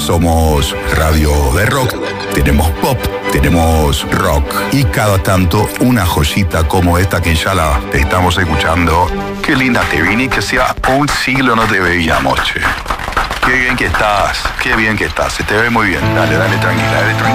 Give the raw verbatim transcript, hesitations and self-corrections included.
Somos radio de rock, tenemos pop, tenemos rock y cada tanto una joyita como esta que ya la estamos escuchando. Qué linda te vine, que sea un siglo no te veíamos, che. Qué bien que estás, qué bien que estás, se te ve muy bien. Dale, dale, tranquila, dale, tranquila.